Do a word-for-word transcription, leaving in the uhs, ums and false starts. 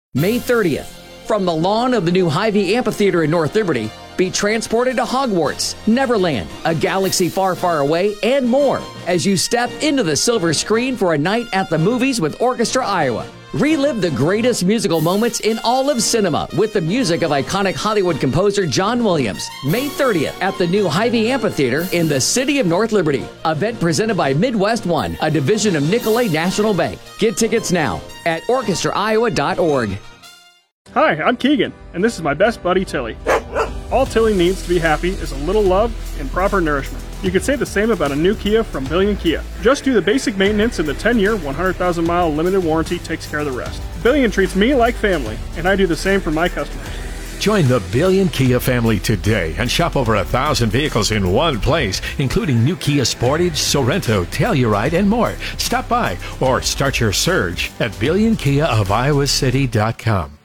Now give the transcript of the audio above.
May thirtieth, from the lawn of the new Hy-Vee Amphitheater in North Liberty, be transported to Hogwarts, Neverland, a galaxy far, far away, and more as you step into the silver screen for a night at the movies with Orchestra Iowa. Relive the greatest musical moments in all of cinema with the music of iconic Hollywood composer John Williams. May thirtieth at the new Hy-Vee Amphitheater in the city of North Liberty. Event presented by Midwest One, a division of Nicolay National Bank. Get tickets now at orchestra iowa dot org. Hi, I'm Keegan, and this is my best buddy Tilly. All Tilly needs to be happy is a little love and proper nourishment. You could say the same about a new Kia from Billion Kia. Just do the basic maintenance and the ten-year, one hundred thousand mile limited warranty takes care of the rest. Billion treats me like family, and I do the same for my customers. Join the Billion Kia family today and shop over a thousand vehicles in one place, including new Kia Sportage, Sorento, Telluride, and more. Stop by or start your search at billion kia of iowa city dot com.